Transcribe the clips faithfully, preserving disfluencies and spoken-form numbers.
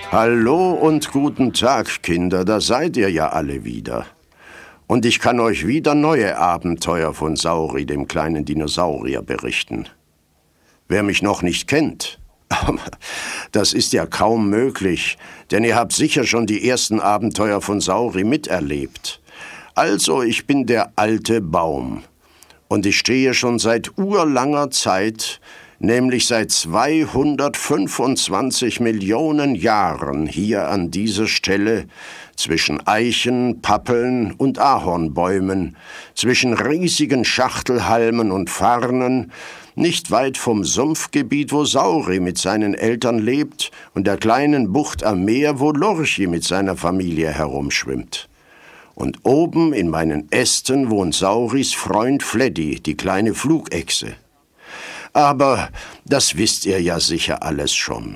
Hallo und guten Tag, Kinder, da seid ihr ja alle wieder. Und ich kann euch wieder neue Abenteuer von Sauri, dem kleinen Dinosaurier, berichten. Wer mich noch nicht kennt, das ist ja kaum möglich, denn ihr habt sicher schon die ersten Abenteuer von Sauri miterlebt. Also, ich bin der alte Baum. Und ich stehe schon seit urlanger Zeit, nämlich seit zweihundertfünfundzwanzig Millionen Jahren hier an dieser Stelle, zwischen Eichen, Pappeln und Ahornbäumen, zwischen riesigen Schachtelhalmen und Farnen, nicht weit vom Sumpfgebiet, wo Sauri mit seinen Eltern lebt, und der kleinen Bucht am Meer, wo Lurchi mit seiner Familie herumschwimmt. Und oben in meinen Ästen wohnt Sauris Freund Fleddy, die kleine Flugechse. Aber das wisst ihr ja sicher alles schon.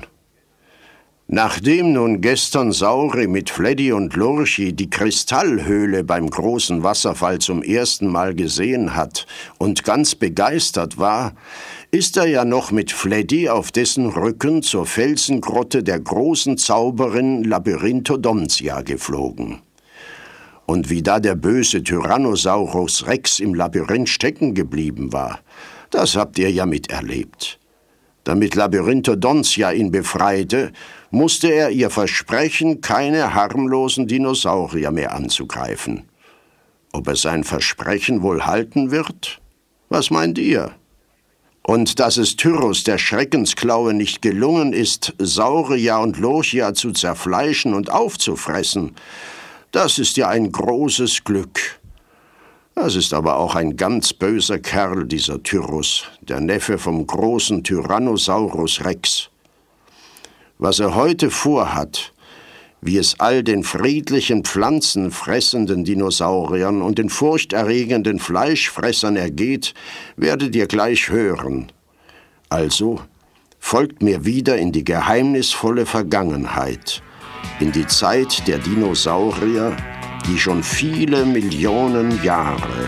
Nachdem nun gestern Sauri mit Fleddy und Lurchi die Kristallhöhle beim großen Wasserfall zum ersten Mal gesehen hat und ganz begeistert war, ist er ja noch mit Fleddy auf dessen Rücken zur Felsengrotte der großen Zauberin Labyrinthodontia geflogen. Und wie da der böse Tyrannosaurus Rex im Labyrinth stecken geblieben war, das habt ihr ja miterlebt. Damit Labyrinthodontia ihn befreite, musste er ihr versprechen, keine harmlosen Dinosaurier mehr anzugreifen. Ob er sein Versprechen wohl halten wird? Was meint ihr? Und dass es Tyrrhus der Schreckensklaue nicht gelungen ist, Sauria und Lochia zu zerfleischen und aufzufressen, das ist ja ein großes Glück. Das ist aber auch ein ganz böser Kerl, dieser Tyrrhus, der Neffe vom großen Tyrannosaurus Rex. Was er heute vorhat, wie es all den friedlichen pflanzenfressenden Dinosauriern und den furchterregenden Fleischfressern ergeht, werdet ihr gleich hören. Also folgt mir wieder in die geheimnisvolle Vergangenheit, in die Zeit der Dinosaurier, die schon viele Millionen Jahre